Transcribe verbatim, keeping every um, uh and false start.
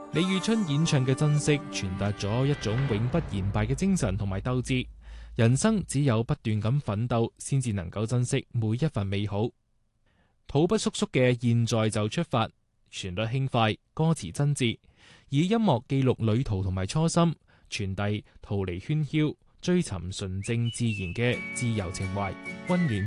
李宇春演唱嘅珍惜，傳達咗一種永不言敗嘅精神同埋鬥志。人生只有不斷咁奮鬥，先至能夠珍惜每一份美好。土不叔叔嘅現在就出發，旋律輕快，歌詞真摯，以音樂記錄旅途同埋初心，傳遞逃離喧囂、追尋純正自然嘅自由情懷，溫暖